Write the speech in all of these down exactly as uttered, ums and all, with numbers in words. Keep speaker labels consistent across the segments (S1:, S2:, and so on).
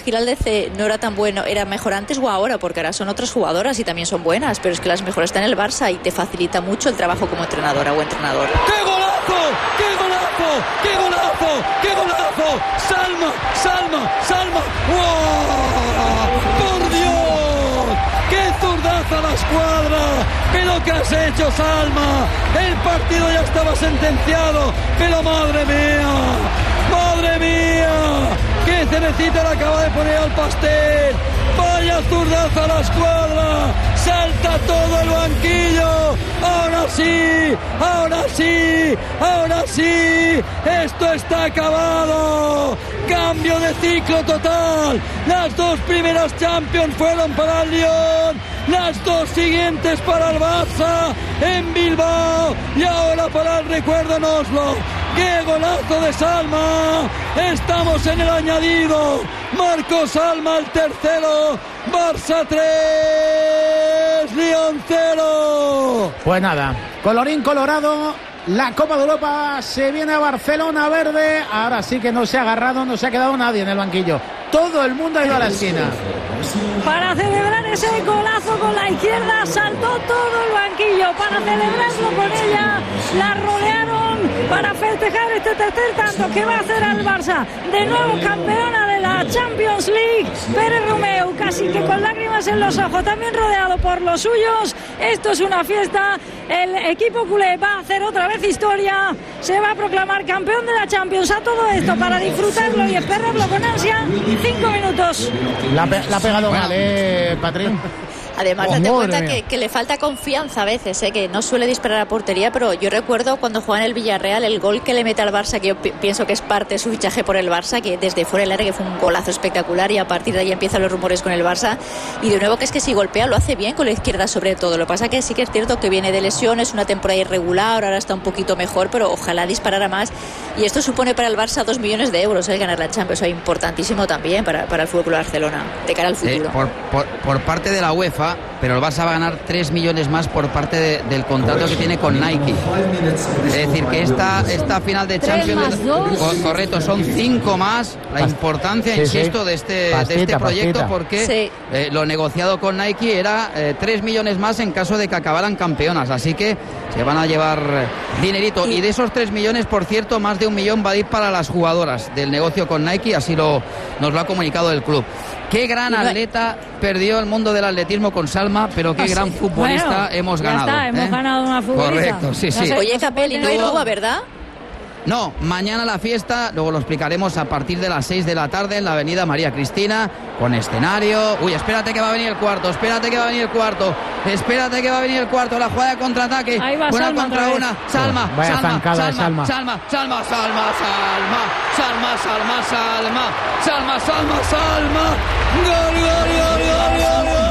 S1: Giraldez eh, no era tan bueno, era mejor antes o ahora, porque ahora son otras jugadoras y también son buenas, pero es que las mejores están en el Barça y te facilita mucho el trabajo como entrenadora o entrenador.
S2: ¡Qué golazo! ¡Qué golazo! ¡Qué golazo! ¡Qué golazo! ¡Salma! ¡Salma! ¡Salma! ¡Wow! ¡Por Dios! ¡Qué zurdaza a la escuadra! ¡Pero qué has hecho, Salma! El partido ya estaba sentenciado, pero madre mía, madre mía, qué cerecita le acaba de poner al pastel. Vaya zurdaza a la escuadra, salta todo el banquillo. Ahora sí, ahora sí, ahora sí, esto está acabado. Cambio de ciclo total. Las dos primeras Champions fueron para el Lyon, las dos siguientes para el Barça en Bilbao y ahora para el recuerdo en Oslo. ¡Qué golazo de Salma! Estamos en el añadido. Marco Salma el tercero. Barça tres, Lyon cero.
S3: Pues nada, colorín colorado. La Copa de Europa se viene a Barcelona verde. Ahora sí que no se ha agarrado, no se ha quedado nadie en el banquillo. Todo el mundo ha ido a la esquina.
S4: Para celebrar ese golazo con la izquierda, saltó todo el banquillo para celebrarlo con ella. La rodearon para festejar este tercer tanto que va a hacer al Barça. De nuevo campeona de la Champions League. Pérez Romeu casi que con lágrimas en los ojos, también rodeado por los suyos. Esto es una fiesta. El equipo culé va a hacer otra vez historia. Se va a proclamar campeón de la Champions. A todo esto para disfrutarlo y esperarlo con ansia. Cinco minutos.
S3: La, pe- la ha pegado mal, eh, Patri.
S1: Además,
S3: Oh,
S1: date
S3: madre
S1: cuenta
S3: mía.
S1: que, que le falta confianza a veces, ¿eh? Que no suele disparar a portería, pero yo recuerdo cuando jugaba en el Villarreal el gol que le mete al Barça, que yo pi- pienso que es parte de su fichaje por el Barça, que desde fuera del área, que fue un golazo espectacular, y a partir de ahí empiezan los rumores con el Barça. Y de nuevo que es que si golpea lo hace bien con la izquierda sobre todo. Lo que pasa que sí que es cierto que viene de lesiones, una temporada irregular, ahora está un poquito mejor, pero ojalá disparara más. Y esto supone para el Barça dos millones de euros, el ganar la Champions, o sea, importantísimo también para, para el Fútbol Club Barcelona, de cara al futuro.
S5: Eh, por, por, por parte de la UEFA, pero el Barça va a ganar tres millones más por parte de, del contrato que tiene con Nike. Es decir, que esta, esta final de Champions, co- correcto, son cinco más. La importancia,
S3: sí,
S5: insisto,
S3: sí.
S5: de este,
S3: Pastita,
S5: de este proyecto,
S3: pastita.
S5: porque
S1: Sí.
S5: eh, lo negociado con Nike era eh, tres millones más en caso de que acabaran campeonas. Así que se van a llevar eh, dinerito. Y de esos tres millones, por cierto, más de un millón va a ir para las jugadoras del negocio con Nike. Así lo, nos lo ha comunicado el club. Qué gran
S1: Y no-
S5: atleta perdió el mundo del atletismo con Salma, pero qué
S1: Ah,
S5: gran
S1: sí.
S5: futbolista
S4: Bueno,
S5: hemos
S4: ya
S5: ganado.
S4: está, hemos
S5: ¿eh?
S4: ganado una futbolista.
S5: Correcto, sí,
S4: No
S5: sí.
S4: sé.
S1: Oye, Capelli, no hay Cuba, ¿verdad?
S5: No, mañana la fiesta, luego lo explicaremos a partir de las seis de la tarde en la avenida María Cristina, con escenario. Uy, espérate que va a venir el cuarto, espérate que va a venir el cuarto, espérate que va a venir el cuarto, la jugada de contraataque.
S4: Ahí va
S5: una
S4: Salma
S5: contra
S4: otra vez.
S5: una, Salma,
S3: Vaya
S5: Salma,
S3: zancada de
S5: Salma,
S3: Salma.
S5: Salma, Salma, Salma, Salma, Salma, Salma, Salma, Salma, Salma, Salma, gol, gol, gol, gol, gol, gol.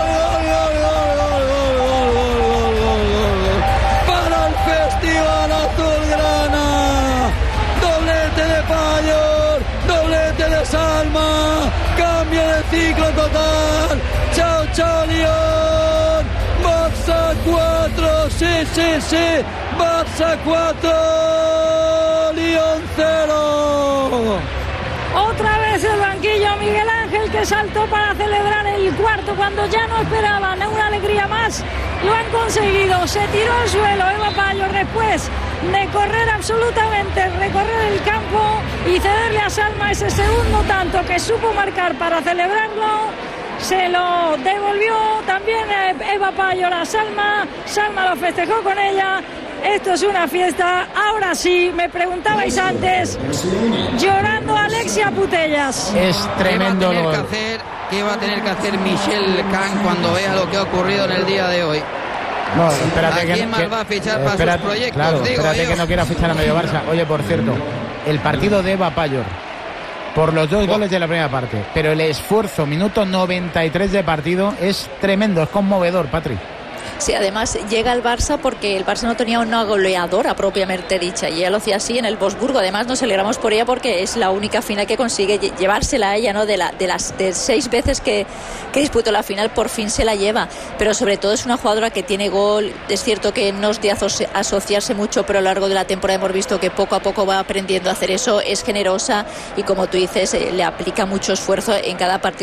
S2: Para el Festival Azulgrana, doblete de Payor, doblete de Salma, cambio de ciclo total. Chao, chao, Lyon. Barça cuatro, sí, sí, sí. Barça cuatro, Lyon cero.
S4: Otra vez el banquillo, Miguel Ángel, que saltó para celebrar el cuarto cuando ya no esperaban una alegría más. Lo han conseguido, se tiró al suelo Eva Payor después de correr absolutamente, recorrer el campo y cederle a Salma ese segundo tanto que supo marcar para celebrarlo. Se lo devolvió también Eva Payor a Salma, Salma lo festejó con ella. Esto es una fiesta. Ahora sí, me preguntabais antes, llorando Alexia Putellas.
S3: Es tremendo.
S5: ¿Qué va a tener
S3: lo-
S5: que hacer, qué va a tener que hacer Michel Kahn cuando vea lo que ha ocurrido en el día de hoy?
S3: No, espérate
S5: ¿A
S3: que,
S5: quién más
S3: que-
S5: va a fichar para sus
S3: espérate,
S5: proyectos?
S3: Claro,
S5: Digo
S3: espérate
S5: yo.
S3: que no quiera fichar a medio Barça. Oye, por cierto, el partido de Eva Payor, por los dos goles de la primera parte, pero el esfuerzo, minuto noventa y tres de partido, es tremendo, es conmovedor, Patri.
S1: Sí, además llega al Barça porque el Barça no tenía una goleadora propiamente dicha y ella lo hacía así en el Wolfsburgo. Además nos alegramos por ella porque es la única final que consigue lle- llevársela a ella, ¿no? De, la, de las de seis veces que, que disputó la final, por fin se la lleva. Pero sobre todo es una jugadora que tiene gol. Es cierto que no es de aso- asociarse mucho, pero a lo largo de la temporada hemos visto que poco a poco va aprendiendo a hacer eso. Es generosa y, como tú dices, eh, le aplica mucho esfuerzo en cada partido.